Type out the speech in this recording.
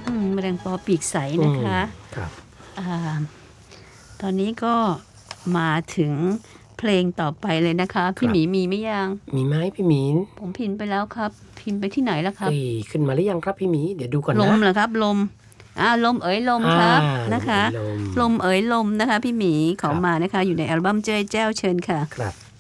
แมลงปอปีกใสนะคะครับตอนนี้ก็มาถึงเพลงต่อไปเลยนะคะพี่หมีมีไหมยังมีไหมพี่หมีผมพิมพ์ไปแล้วครับพิมพ์ไปที่ไหนแล้วครับขึ้นมาหรือยังครับพี่หมีเดี๋ยวดูก่อนนะลมเหรอครับลมลมเอ๋ยลมครับนะคะลมเอ๋ยลมนะคะพี่หมีขอมานะคะอยู่ในอัลบั้มเจ้ยแจ้วเชิญค่ะครับ